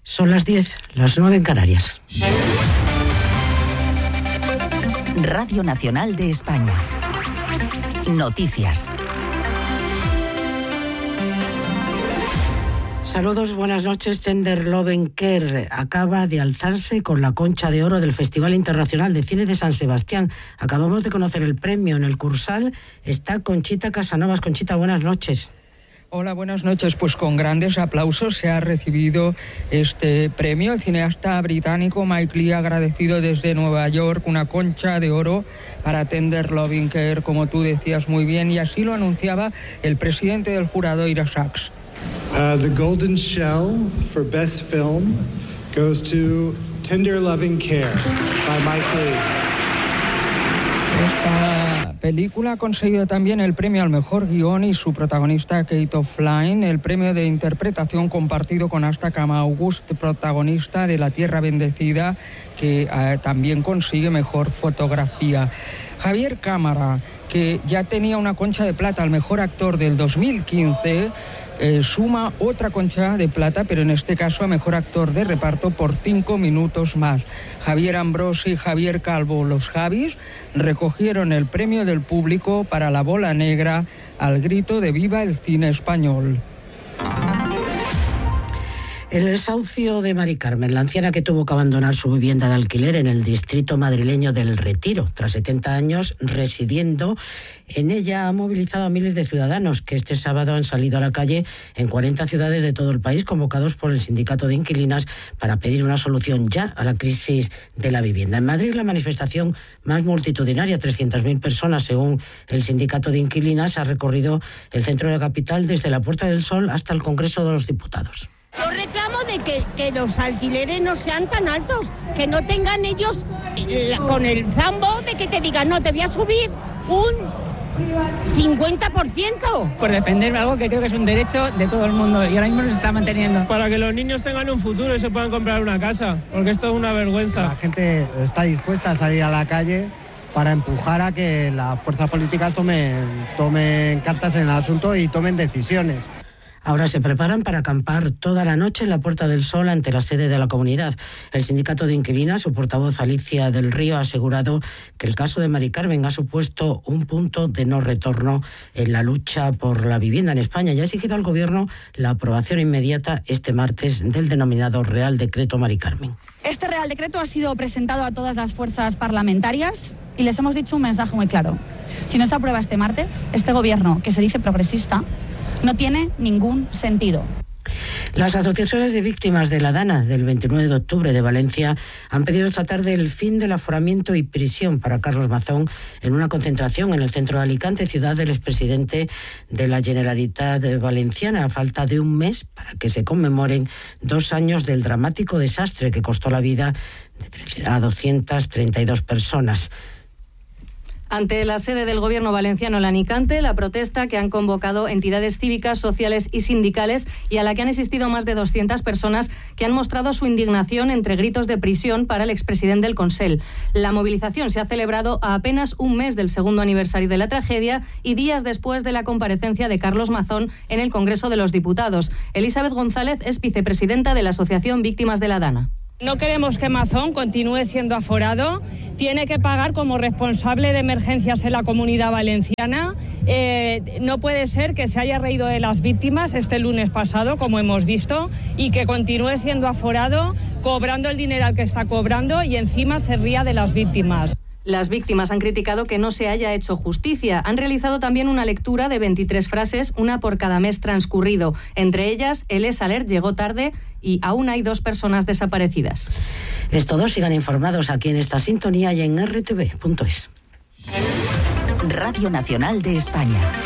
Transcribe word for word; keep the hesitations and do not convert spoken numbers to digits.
Son las diez, las nueve en Canarias. Radio Nacional de España. Noticias. Saludos, buenas noches. Tender Lovenker acaba de alzarse con la Concha de Oro del Festival Internacional de Cine de San Sebastián. Acabamos de conocer el premio. En el Cursal está Conchita Casanovas. Conchita, buenas noches. Hola, buenas noches. Pues con grandes aplausos se ha recibido este premio. El cineasta británico Mike Leigh ha agradecido desde Nueva York una Concha de Oro para Tender Lovenker, como tú decías muy bien, y así lo anunciaba el presidente del jurado, Ira Sachs. Uh, the Golden Shell for Best Film goes to Tender Loving Care by Mike Leigh. Esta película ha conseguido también el premio al mejor guión y su protagonista Kate O'Flynn, el premio de interpretación compartido con Asta August, protagonista de La Tierra Bendecida, que eh, también consigue mejor fotografía. Javier Cámara, que ya tenía una Concha de Plata al mejor actor del dos mil quince, Eh, suma otra Concha de Plata, pero en este caso a mejor actor de reparto por cinco minutos más. Javier Ambrosi y Javier Calvo, los Javis, recogieron el premio del público para La Bola Negra al grito de ¡Viva el cine español! El desahucio de Mari Carmen, la anciana que tuvo que abandonar su vivienda de alquiler en el distrito madrileño del Retiro, tras setenta años residiendo en ella, ha movilizado a miles de ciudadanos que este sábado han salido a la calle en cuarenta ciudades de todo el país, convocados por el sindicato de inquilinas para pedir una solución ya a la crisis de la vivienda. En Madrid, la manifestación más multitudinaria, trescientas mil personas según el sindicato de inquilinas, ha recorrido el centro de la capital desde la Puerta del Sol hasta el Congreso de los Diputados. Yo reclamo de que, que los alquileres no sean tan altos, que no tengan ellos eh, con el zambo de que te digan, no, te voy a subir un cincuenta por ciento. Por defender algo que creo que es un derecho de todo el mundo y ahora mismo no se está manteniendo. Para que los niños tengan un futuro y se puedan comprar una casa, porque esto es una vergüenza. La gente está dispuesta a salir a la calle para empujar a que las fuerzas políticas tomen, tomen cartas en el asunto y tomen decisiones. Ahora se preparan para acampar toda la noche en la Puerta del Sol ante la sede de la comunidad. El sindicato de inquilinas, su portavoz Alicia del Río, ha asegurado que el caso de Mari Carmen ha supuesto un punto de no retorno en la lucha por la vivienda en España y ha exigido al Gobierno la aprobación inmediata este martes del denominado Real Decreto Mari Carmen. Este Real Decreto ha sido presentado a todas las fuerzas parlamentarias y les hemos dicho un mensaje muy claro. Si no se aprueba este martes, este Gobierno, que se dice progresista, no tiene ningún sentido. Las asociaciones de víctimas de la Dana del veintinueve de octubre de Valencia han pedido esta tarde el fin del aforamiento y prisión para Carlos Mazón en una concentración en el centro de Alicante, ciudad del expresidente de la Generalitat Valenciana, a falta de un mes para que se conmemoren dos años del dramático desastre que costó la vida a doscientas treinta y dos personas. Ante la sede del Gobierno valenciano en Alicante, la protesta que han convocado entidades cívicas, sociales y sindicales y a la que han asistido más de doscientas personas que han mostrado su indignación entre gritos de prisión para el expresidente del Consell. La movilización se ha celebrado a apenas un mes del segundo aniversario de la tragedia y días después de la comparecencia de Carlos Mazón en el Congreso de los Diputados. Elizabeth González es vicepresidenta de la Asociación Víctimas de la Dana. No queremos que Mazón continúe siendo aforado. Tiene que pagar como responsable de emergencias en la Comunidad Valenciana. Eh, no puede ser que se haya reído de las víctimas este lunes pasado, como hemos visto, y que continúe siendo aforado, cobrando el dinero al que está cobrando y encima se ría de las víctimas. Las víctimas han criticado que no se haya hecho justicia. Han realizado también una lectura de veintitrés frases, una por cada mes transcurrido. Entre ellas, el ESALER llegó tarde y aún hay dos personas desaparecidas. Es todo. Sigan informados aquí en esta sintonía y en erre te ve punto es. Radio Nacional de España.